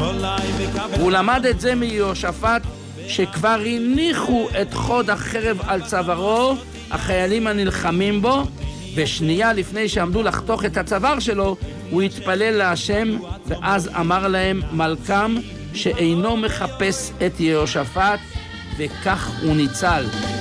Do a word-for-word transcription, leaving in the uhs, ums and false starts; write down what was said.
הוא למד את זה מיהושפט, שכבר הניחו את חוד החרב על צווארו החיילים הנלחמים בו, ושנייה לפני שעמדו לחתוך את הצוואר שלו, הוא התפלל להשם, ואז אמר להם מלכם שאינו מחפש את יהושפט, וכך הוא ניצל.